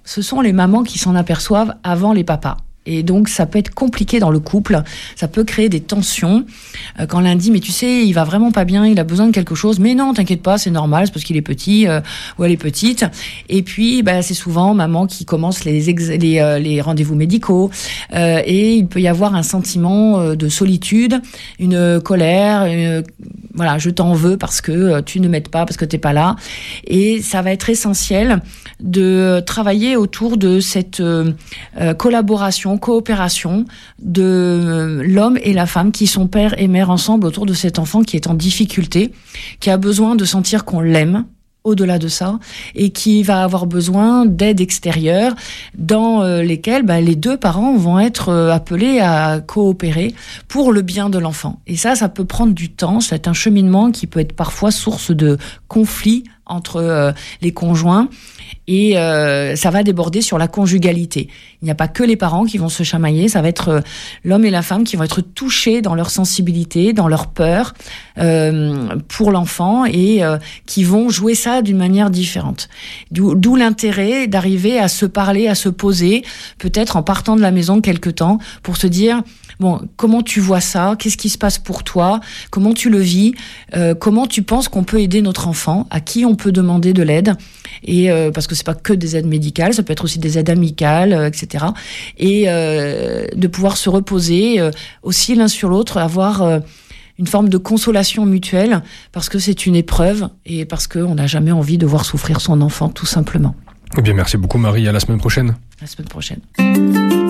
Ce sont les mamans qui s'en aperçoivent avant les papas. Et donc, ça peut être compliqué dans le couple. Ça peut créer des tensions. Quand l'un dit, mais tu sais, il va vraiment pas bien, il a besoin de quelque chose. Mais non, t'inquiète pas, c'est normal, c'est parce qu'il est petit ou elle est petite. Et puis, c'est souvent maman qui commence les rendez-vous médicaux. Et il peut y avoir un sentiment de solitude, une colère, voilà, je t'en veux parce que tu ne m'aides pas, parce que t'es pas là. Et ça va être essentiel de travailler autour de cette coopération de l'homme et la femme qui sont père et mère ensemble autour de cet enfant qui est en difficulté, qui a besoin de sentir qu'on l'aime au-delà de ça, et qui va avoir besoin d'aide extérieure dans lesquelles les deux parents vont être appelés à coopérer pour le bien de l'enfant. Et ça peut prendre du temps, c'est un cheminement qui peut être parfois source de conflits entre les conjoints, et ça va déborder sur la conjugalité. Il n'y a pas que les parents qui vont se chamailler, ça va être l'homme et la femme qui vont être touchés dans leur sensibilité, dans leur peur pour l'enfant, et qui vont jouer ça d'une manière différente. D'où l'intérêt d'arriver à se parler, à se poser, peut-être en partant de la maison quelque temps, pour se dire... Bon, comment tu vois ça? Qu'est-ce qui se passe pour toi? Comment tu le vis? Comment tu penses qu'on peut aider notre enfant? À qui on peut demander de l'aide? Et parce que c'est pas que des aides médicales, ça peut être aussi des aides amicales, etc. Et de pouvoir se reposer aussi l'un sur l'autre, avoir une forme de consolation mutuelle, parce que c'est une épreuve et parce qu'on n'a jamais envie de voir souffrir son enfant, tout simplement. Eh bien, merci beaucoup Marie, à la semaine prochaine. À la semaine prochaine.